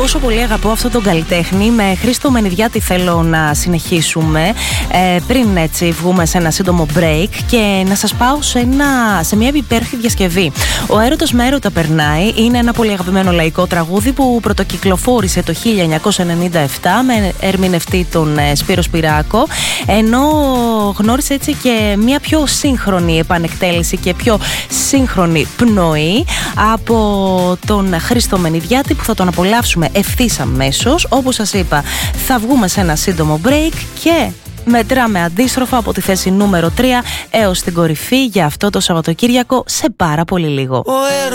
πόσο πολύ αγαπώ αυτόν τον καλλιτέχνη. Με Χρήστο Μενιδιάτη θέλω να συνεχίσουμε πριν έτσι βγούμε σε ένα σύντομο break και να σας πάω σε μια υπέροχη διασκευή. Ο Έρωτος με έρωτα περνάει είναι ένα πολύ αγαπημένο λαϊκό τραγούδι που πρωτοκυκλοφόρησε το 1997 με ερμηνευτή τον Σπύρο Σπυράκο, ενώ γνώρισε έτσι και μια πιο σύγχρονη επανεκτέλεση και πιο σύγχρονη πνοή από τον Χρήστο Μενιδιάτη, που θα τον απολαύσουμε ευθύς αμέσως. Όπως σας είπα, θα βγούμε σε ένα σύντομο break και μετράμε αντίστροφα από τη θέση νούμερο 3 έως την κορυφή για αυτό το Σαββατοκύριακο σε πάρα πολύ λίγο.